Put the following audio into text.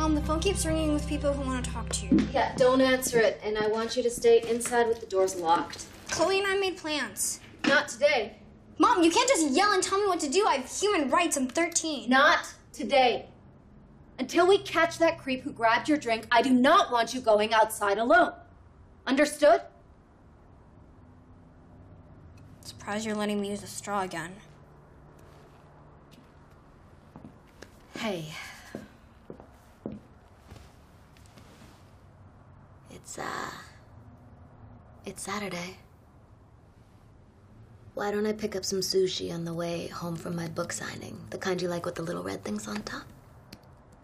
Mom, the phone keeps ringing with people who want to talk to you. Yeah, don't answer it, and I want you to stay inside with the doors locked. Chloe and I made plans. Not today. Mom, you can't just yell and tell me what to do. I have human rights. I'm 13. Not today. Until we catch that creep who grabbed your drink, I do not want you going outside alone. Understood? Surprised you're letting me use a straw again. Hey. It's Saturday. Why don't I pick up some sushi on the way home from my book signing? The kind you like with the little red things on top?